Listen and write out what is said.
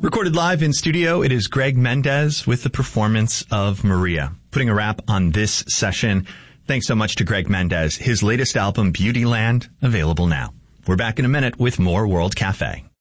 Recorded live in studio, it is Greg Mendez with the performance of Maria. Putting a wrap on this session. Thanks so much to Greg Mendez. His latest album, Beautyland, available now. We're back in a minute with more World Cafe.